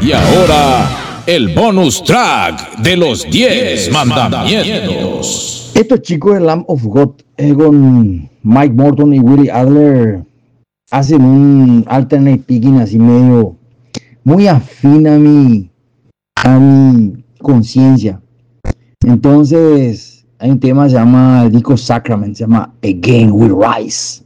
Y ahora, el bonus track de los 10 mandamientos. Estos chicos de Lamb of God con Mike Morton y Willie Adler hacen un alternate picking así medio muy afín a mi conciencia. Entonces hay un tema, se llama el disco Sacrament, se llama Again We Rise.